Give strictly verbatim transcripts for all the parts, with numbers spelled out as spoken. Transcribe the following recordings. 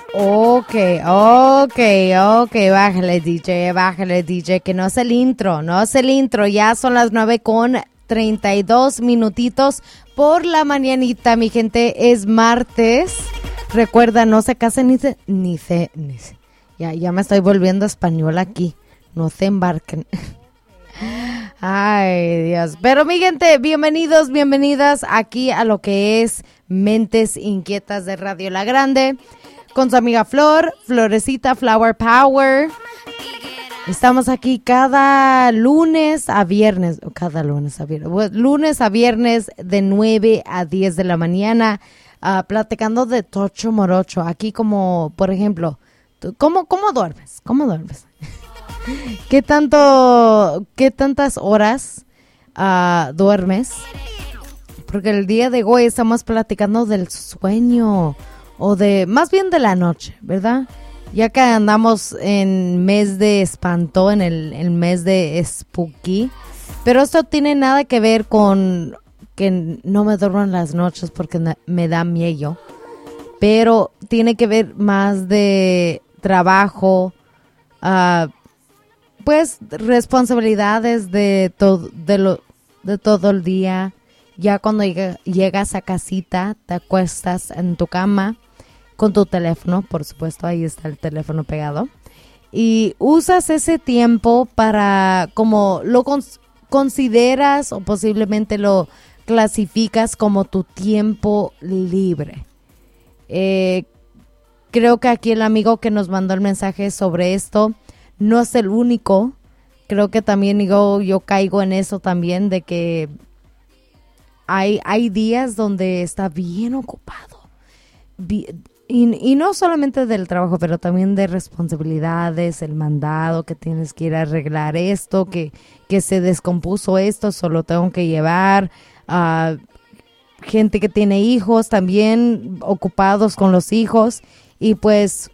Ok, ok, ok, bájale D J, bájale D J, que no es el intro, no es el intro, ya son las nueve con treinta y dos minutitos por la mañanita, mi gente, es martes, recuerda, no se casen ni se, ni se, ni se, ya, ya me estoy volviendo español aquí, no se embarquen. Ay, Dios, pero mi gente, bienvenidos, bienvenidas aquí a lo que es Mentes Inquietas de Radio La Grande. Con su amiga Flor, Florecita, Flower Power. Estamos aquí cada lunes a viernes, o cada lunes a viernes, bueno, lunes a viernes de nueve a diez de la mañana, uh, platicando de tocho morocho. Aquí como, por ejemplo, ¿cómo, cómo duermes? ¿Cómo duermes? ¿Qué tanto, qué tantas horas uh, duermes? Porque el día de hoy estamos platicando del sueño. O de, más bien de la noche, ¿verdad? Ya que andamos en mes de espanto, en el, el mes de spooky. Pero esto tiene nada que ver con que no me duermo en las noches porque na- me da miedo. Pero tiene que ver más de trabajo, uh, pues responsabilidades de, to- de, lo, de todo el día. Ya cuando lleg- llegas a casita, te acuestas en tu cama. Con tu teléfono, por supuesto, ahí está el teléfono pegado. Y usas ese tiempo para, como lo cons- consideras o posiblemente lo clasificas como tu tiempo libre. Eh, creo que aquí el amigo que nos mandó el mensaje sobre esto no es el único. Creo que también yo, yo caigo en eso también, de que hay, hay días donde está bien ocupado. Bien, Y, y no solamente del trabajo, pero también de responsabilidades, el mandado, que tienes que ir a arreglar esto, que, que se descompuso esto, solo tengo que llevar. Uh, gente que tiene hijos también ocupados con los hijos. Y pues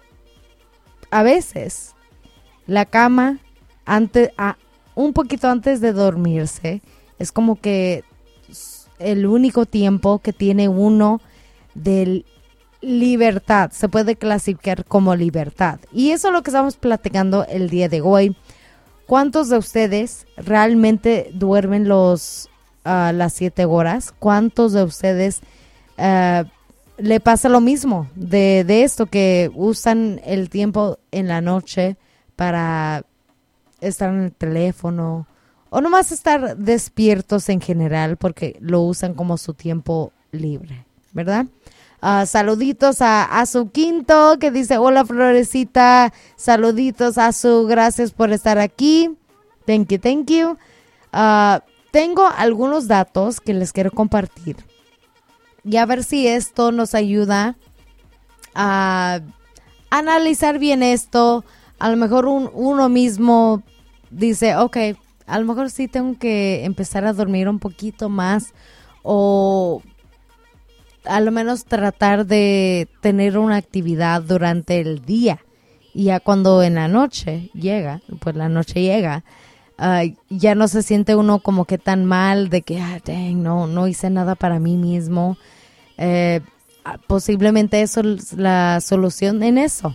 a veces la cama, antes, a, un poquito antes de dormirse, es como que el único tiempo que tiene uno del libertad, se puede clasificar como libertad. Y eso es lo que estamos platicando el día de hoy. ¿Cuántos de ustedes realmente duermen los uh, las siete horas? ¿Cuántos de ustedes uh, le pasa lo mismo de, de esto, que usan el tiempo en la noche para estar en el teléfono o nomás estar despiertos en general porque lo usan como su tiempo libre, ¿verdad? Uh, saluditos a, a su quinto que dice hola Florecita, saluditos a su, gracias por estar aquí, thank you, thank you. Uh, tengo algunos datos que les quiero compartir y a ver si esto nos ayuda a analizar bien esto. A lo mejor un, uno mismo dice, ok, a lo mejor sí tengo que empezar a dormir un poquito más o a lo menos tratar de tener una actividad durante el día. Y ya cuando en la noche llega, pues la noche llega, uh, ya no se siente uno como que tan mal de que, ah, dang, no, no hice nada para mí mismo. Eh, posiblemente eso es la solución en eso.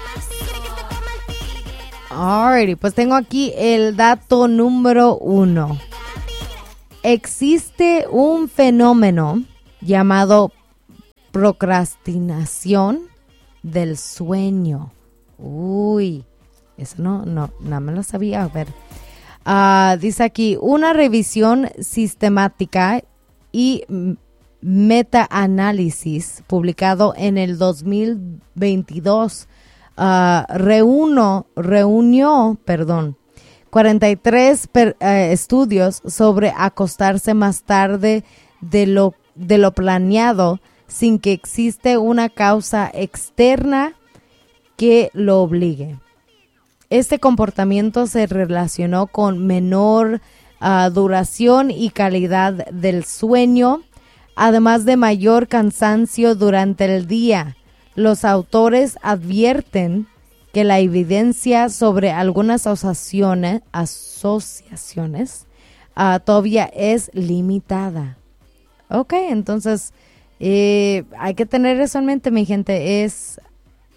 Alrighty, pues tengo aquí el dato número uno. Existe un fenómeno llamado procrastinación del sueño. Uy, eso no, no, no me lo sabía. A ver, uh, dice aquí, una revisión sistemática y metaanálisis publicado en el dos mil veintidós uh, reuno, reunió, perdón, cuarenta y tres per, uh, estudios sobre acostarse más tarde de lo, de lo planeado sin que existe una causa externa que lo obligue. Este comportamiento se relacionó con menor uh, duración y calidad del sueño, además de mayor cansancio durante el día. Los autores advierten que la evidencia sobre algunas asociaciones, asociaciones uh, todavía es limitada. Ok, entonces eh, hay que tener eso en mente, mi gente. Es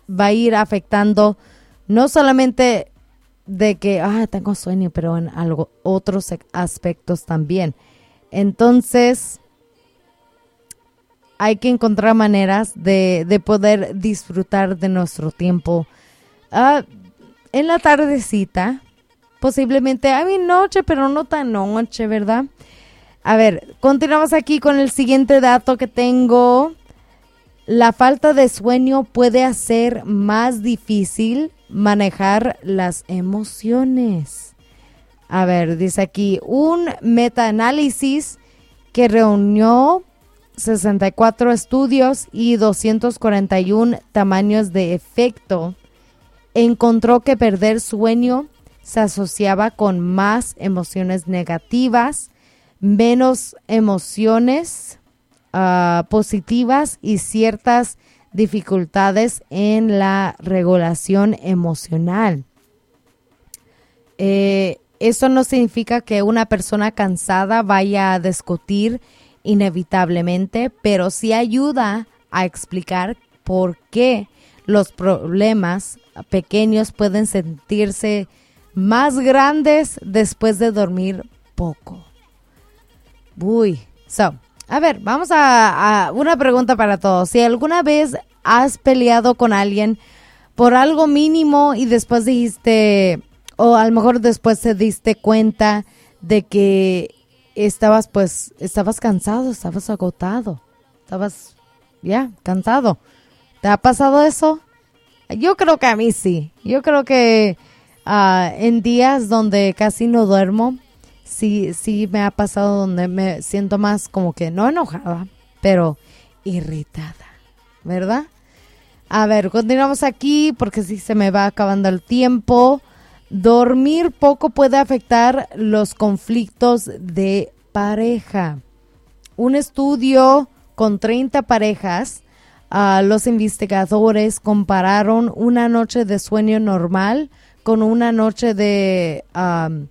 va a ir afectando no solamente de que, ah, tengo sueño, pero en algo, otros aspectos también. Entonces, hay que encontrar maneras de, de poder disfrutar de nuestro tiempo uh, en la tardecita, posiblemente a mi noche, pero no tan noche, ¿verdad? A ver, continuamos aquí con el siguiente dato que tengo. La falta de sueño puede hacer más difícil manejar las emociones. A ver, dice aquí, un metaanálisis que reunió sesenta y cuatro estudios y doscientos cuarenta y uno tamaños de efecto encontró que perder sueño se asociaba con más emociones negativas, menos emociones uh, positivas y ciertas dificultades en la regulación emocional. Eh, esto no significa que una persona cansada vaya a discutir inevitablemente, pero sí ayuda a explicar por qué los problemas pequeños pueden sentirse más grandes después de dormir poco. Uy, so, a ver, vamos a, a una pregunta para todos. Si alguna vez has peleado con alguien por algo mínimo y después dijiste, o a lo mejor después te diste cuenta de que estabas pues, estabas cansado, estabas agotado, estabas ya yeah, cansado. ¿Te ha pasado eso? Yo creo que a mí sí. Yo creo que uh, en días donde casi no duermo, sí, sí me ha pasado donde me siento más como que no enojada, pero irritada, ¿verdad? A ver, continuamos aquí porque sí se me va acabando el tiempo. Dormir poco puede afectar los conflictos de pareja. Un estudio con treinta parejas, uh, los investigadores compararon una noche de sueño normal con una noche de um,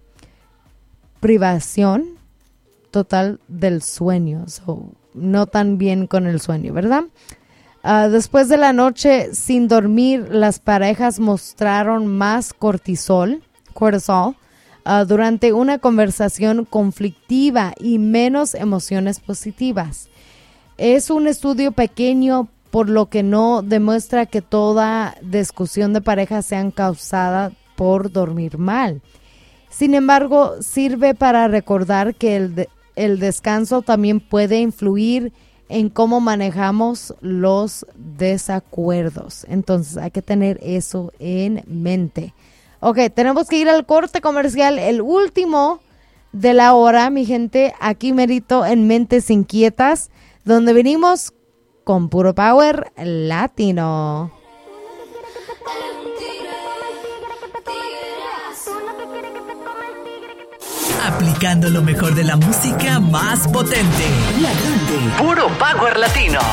privación total del sueño. So, no tan bien con el sueño, ¿verdad? Uh, después de la noche sin dormir, las parejas mostraron más cortisol, cortisol uh, durante una conversación conflictiva y menos emociones positivas. Es un estudio pequeño, por lo que no demuestra que toda discusión de pareja sea causada por dormir mal. Sin embargo, sirve para recordar que el, de, el descanso también puede influir en cómo manejamos los desacuerdos. Entonces hay que tener eso en mente. Ok, tenemos que ir al corte comercial, el último de la hora, mi gente, aquí merito en Mentes Inquietas, donde venimos con puro power latino. Aplicando lo mejor de la música más potente. La Grande. Puro Power Latino.